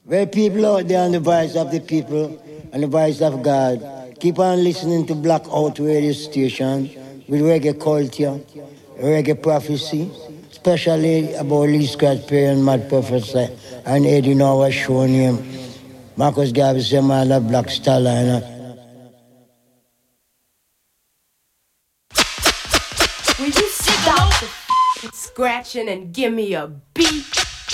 Well, people out there on the voice of the people and the voice of God, keep on listening to Blackout Radio Station with reggae culture, reggae prophecy, especially about Lee Scratch Perry and Mad Professor and Eddie Noah show name. Marcus Garvey said, man, Black Starliner. Will you stop the scratching and give me a beat?